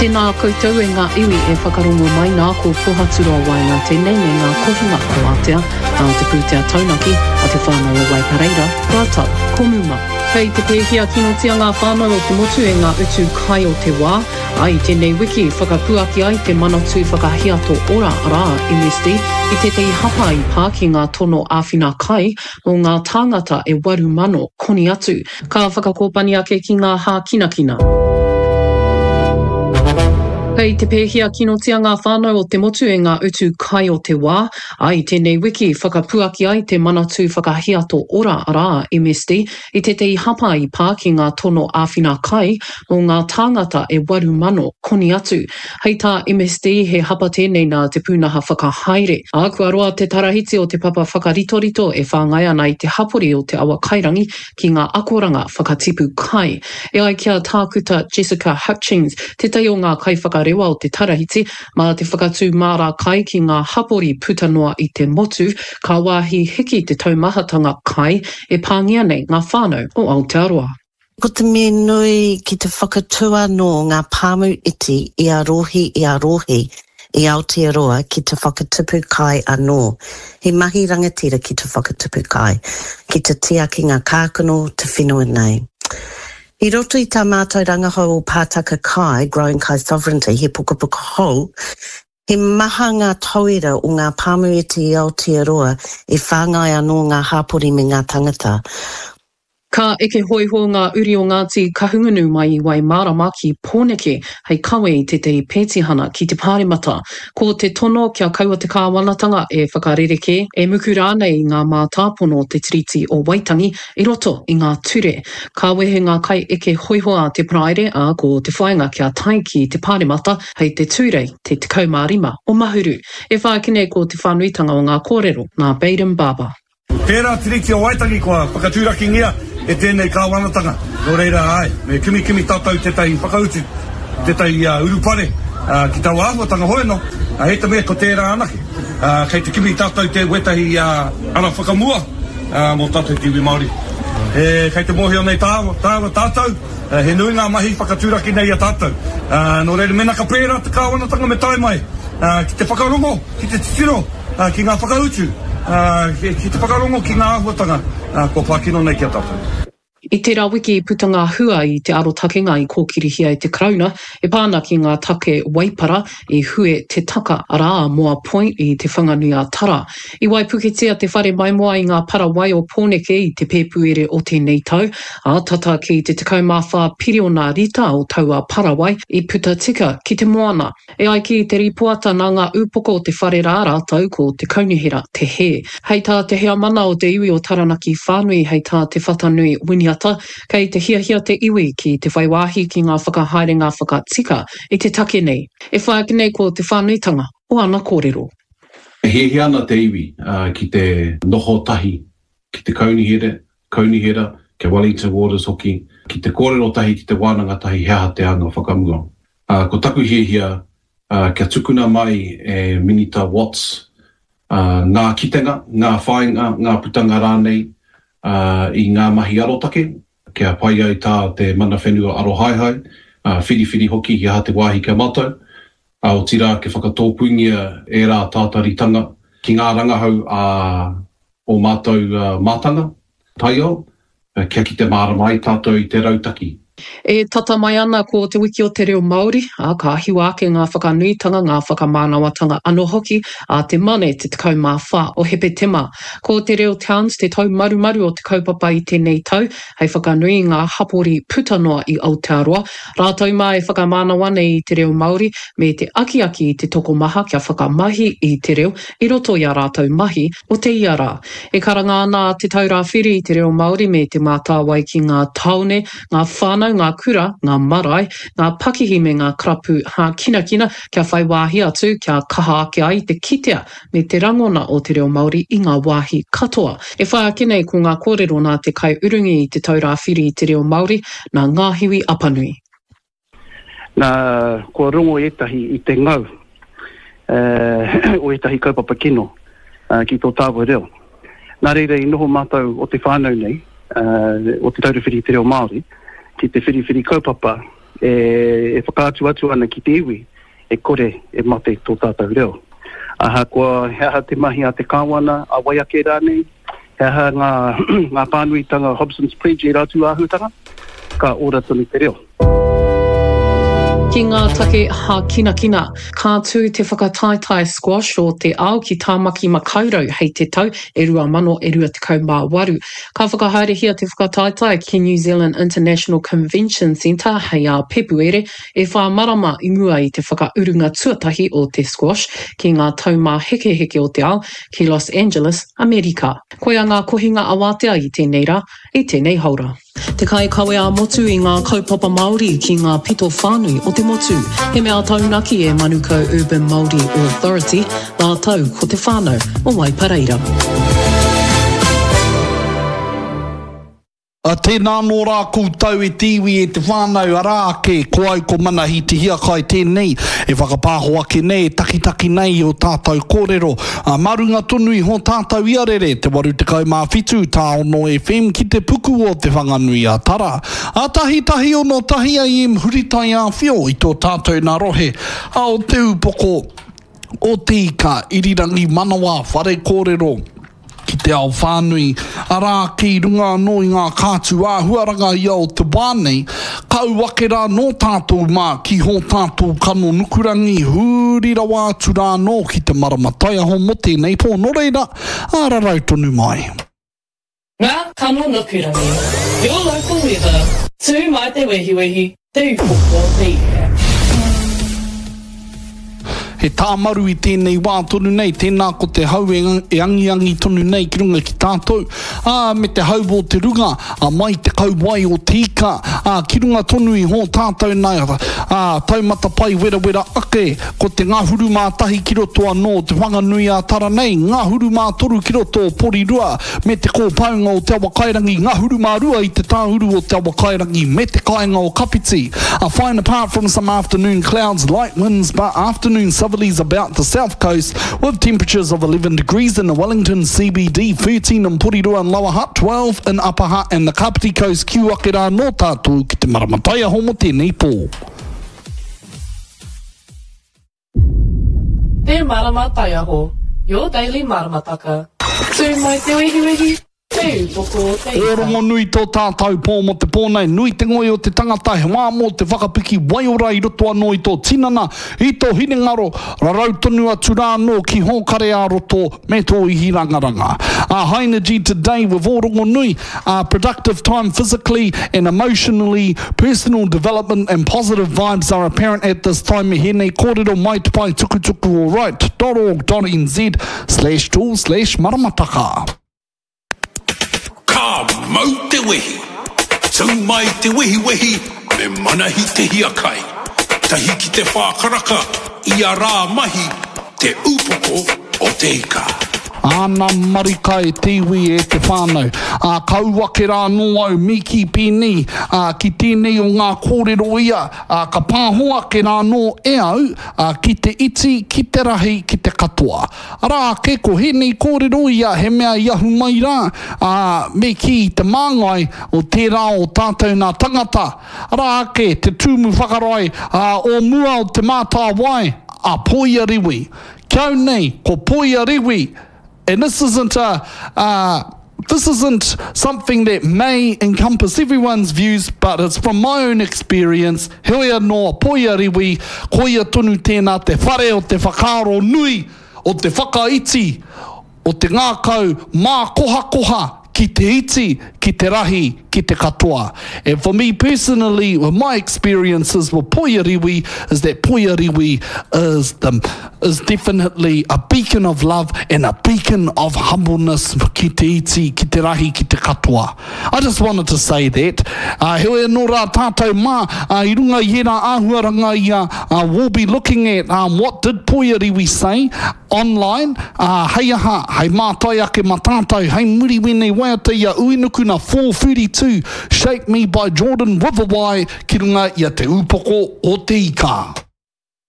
Tēnā koutou e ngā iwi e whakarongo mai nā ko pohatura wai ngā tēnei me ngā kohinga o Aotea, a te pūtea taunaki, a te whānau o Waipareira, rātau, ko Muma. Kei te pēhia kinotia ngā whānau o te motu e ngā utu kai o te wā, ai tēnei wiki whakapuaki ai te manatu whakahiato ora rā MSD i te tei hapa i pā ki ngā tono āwhina kai o ngā tāngata e 8,000 koni atu. Ka whakakōpani ake ki ngā hā kinakina. Kei te pēhia kinotia ngā whānau o te motu e ngā utu kai o te wā, ai tēnei wiki whakapuaki ai te manatu whakahiato ora rā MSD i te tei hapa i pā ki ngā tono āwhina kai o ngā tāngata e 8,000 koni atu. Hei tā MSD he hapa tēnei nā te pūnaha whakahaere. A kua roa te tarahiti o te papa whakaritorito e whāngai ana i te hapori o te awa kairangi ki ngā akoranga whakatipu kai. E ai kia tākuta Jessica Hutchings, te tei o ngā kai whakarewa o te tarahiti, mā te whakatū mārā kai ki ngā hapori putanoa i te motu, ka wāhi hiki te taumahatanga kai e pāngia nei ngā whānau o Aotearoa. Ko te me nui ki te whakatua no ngā pāmu iti i a rohi i Aotearoa ki te whakatipu kai anō. He mahi rangatira ki te whakatipu kai, ki te tia ki ngā kākano te whenua nei. I roto i tā mātou rangahau o Pātaka Kai, Growing Kai Sovereignty, he pukapuka hou, he maha ngā tauira o ngā pāmuiti i Aotearoa e whāngai anō ngā hapori me ngā tangata. Ka eke hoiho ngā uri o Ngāti kahungunu mai i Waimārama ki Pōneke hei kawe i te tei pētihana ki te pāremata. Ko te tono kia kaua te kāwanatanga e whakarereke e muku rānei ngā mātāpono te tiriti o Waitangi i roto i ngā ture. Ka wehe ngā kai eke hoiho a te praere a ko te whainga kia tai ki te pāremata hei te ture te 15 o Mahuru. E whaakine ko te whanuitanga o ngā kōrero, ngā Baden Baba. Tērā tiriti o Waitangi kua whakatūrakingia e tēnei kāwanatanga. Nō reira ai, me kimi tātou te tai whakautu, te tai urupare, ki tau āhuatanga hoeno, hei te mea ko tērā anake. Kei te kimi tātou te wetahi ana whakamua mō tātou tiwi Māori. Kei te mōhio nei tātou, he nui ngā mahi whakatūraki nei a tātou. Nō reira mena ka pērā te kāwanatanga me tai mai, ki te whakarongo, ki te titiro, ki ngā whakautu. Ki te whakarongo ki ngā āhuatanga, ko Pākino nei kia tātou. I tērā wiki putanga hua i te aro takenga i kōkirihia i te krauna, e pāna ki ngā take waipara i hue te taka arā moa point i te whanganui a tara. I waipuketia te whare mai moa i ngā para wai o Pōneke i te pēpuere o tēnei tau, a tata ki te 14 piriona rita o taua parawai i puta tika ki te moana. E ai ki te ripuata nā ngā upoko o te whare rā rātau ko te kaunihera te he. Hei tā te hea mana o te iwi o Taranaki whānui, hei tā te whatanui winiata, kei te hiahia te iwi ki te whaiwahi ki ngā whakahaere ngā whakatika i te take nei. E whaake nei ko te whānuitanga o ana kōrero. E hiahia ana te iwi ki te noho tahi, ki te kaunihera, ke Wellington Waters hoki, ki te kōrero tahi, ki te wānanga tahi hea te anga whakamua. Ko taku hiahia, kia tukuna mai e Minita Watts, ngā kitenga, ngā whainga, ngā putanga rānei, i ngā mahi arotake, kia pai ai tā te mana whenua arohaihai, whiri hoki i ha te wāhi kia mātou, o tira ke whakatōpuingia e rā tātaritanga ki ngā rangahau o mātou mātanga, tai au, kia ki te māramai tātou i te rautaki. E tata mai ana ko te wiki o te reo Māori, ka hiwa ake ngā whakanuitanga, ngā whakamānawatanga anō hoki, a te mane te 14 o Hepe Tema. Ko te reo Towns, te tau marumaru o te kaupapa i tēnei tau, hei whakanui ngā hapori putanoa i Aotearoa. Rātau mai e whakamānawane i te reo Māori, me te aki i te toko maha kia whakamahi i te reo, i roto i a rātau mahi o te iara. E karanga ana te taurā whiri i te reo Māori me te mātāwai ki ngā taone, ngā whānau, ngā kura, ngā marae, ngā pakihi me ngā karapu kinakina kia whai wāhi atu, kia kaha ake ai te kitea me te rangona o te reo Māori i ngā wāhi katoa. E whai ake nei ko ngā kōrero nā te kai urungi i te taurā whiri i te reo Māori nā Ngāhiwi Apanui. Nā kua rongo etahi i te ngau o etahi kaupapa kino ki tō tāua reo. Nā reira i noho mātou o te whānau nei, o te taurā whiri i te reo Māori, ki te whiri kaupapa e whakaatu atu ana ki te iwi, e kore e mate tō tātou reo. Aha kua hea te mahi a te kāwana a waiake rānei, hea ngā pānuitanga Hobson's Bridge e rātu āhutanga, ka ora tonu te reo. Ki ngā take ha kina, kā tū te whakataitai squash o te ao ki tāmaki makaurau hei te tau e rua mano e rua te kaumāwaru. Ka whakahaere hia te whakataitai ki New Zealand International Convention Centre hei a Pepuere e whāmarama ingoa I te whakaurunga tuatahi o te squash ki ngā taumā heke o te ao ki Los Angeles, Amerika. Koe a ngā kohinga awatea I tēnei rā, I tēnei haura. Te kai kawe a motu I ngā kaupapa Māori ki ngā pito whānui o te motu. He mea taunaki e Manukau Urban Māori Authority, ngā tau ko te whānau o Waipareira. A tēnā nō rā koutou e tiwi e te whānau a rāke, ko au ko manahi te hiakai tēnei, e whakapāho ake nei, taki nei o tātou kōrero. A marunga tonu I ho tātou iarere, te waru te kaumāwhitu, tā ono FM ki te puku o te whanganui a tara. A tahi ono tahi a I huritai a whio I tō tātou nā rohe. A o te upoko o te ika, irirangi manawa, whare kōrero. Ki te ao whānui, a rā ki runga no I ngā kātu āhuaranga I o te wānei, kau wake rā no tātou mā ki ho tātou kano nukurangi hūrira wātu rā no ki te maramatai aho mo tēnei pō no reira, a rarau tonu mai. Ngā kano nukurangi, your local weather, tū mai te wehiwehi, te upoko te ika. He tāmaru I tēnei wā tonu nei, tēnā ko te hau e angi tonu nei ki runga ki tātou. Me te hau o te runga, mai te kauwai o te ika, ki runga tonu I ho tātou nei, taumata pai wera ake, ko te ngahuru mātahi ki roto anō, te whanganui a tara nei, ngahuru mātoru ki roto porirua, me te kōpaunga o te awa kairangi, ngahuru mārua I te tāhuru o te awa kairangi, me te kāinga o kapiti. Fine apart from some afternoon clouds, light winds, but afternoon southerlies about the south coast with temperatures of 11 degrees in the Wellington CBD, 13 in Porirua and Lower Hutt, 12 in Upper Hutt and the Kapiti Coast, ki wake rā no tātou ki te maramatai aho mo tēnei pō. Te maramatai aho, your daily maramataka. Tū mai te wehiwehi, te upoko te ika. E rongo nui tō tātou pō mo te pōnei, nui te ngoi o te tangata he wā mō te whakapiki waiora I roto anō I tō tinana, I tō hinengaro, rarau tonu atu rā no ki hōkare a roto me tō ihi rangaranga. Hainaji today with o rongo nui, productive time physically and emotionally, personal development and positive vibes are apparent at this time. He nei kōrero mai te pai tukutuku alright.org.nz/tool/maramataka. Ka mau te wehi, tau mai te wehi, me manahi te hiakai. Tahi ki te whākaraka, I a rā mahi, te upoko o te ika. Ana marika e tiwi e te whānau. Kauwake rā no au miki pini, ki tēnei o ngā kōrero ia, ka pāhoa ke rā no e au, ki te iti, ki te rahi, ki te katoa. Rā ke ko henei kōrero ia, he mea iahu mai rā, me ki te māngai o tērā o tātou nā tangata. Rā ke te tūmu whakarai, o mua o te mātā wai, poia riwi. Kiau nei, ko poia riwi. And this isn't something that may encompass everyone's views, but it's from my own experience. Heoia no poia riwi, koia tonu tēnā te whare o te whakaro nui, o te whakaiti, o te ngākau mā koha, ki te iti, ki te rahi, ki te katoa. And for me personally, with my experiences with poia riwi, is that poia riwi is definitely a beacon of love and a beacon of humbleness ki te iti, ki te rahi, ki te katoa. I just wanted to say that. Heoi no rā tātou mā, I runga I hera āhuaranga ia, we'll be looking at what did poia riwi say online. Hei aha, hei mātai ake mā tātou, hei muri wene waiata ia uinukuna 432, Shake Me by Jordan Riverwai, ki runga ia te upoko o te ika.